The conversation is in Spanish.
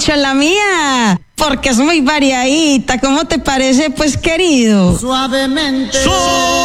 dicho la mía, porque es muy variadita. ¿Cómo te parece, pues, querido? Suavemente.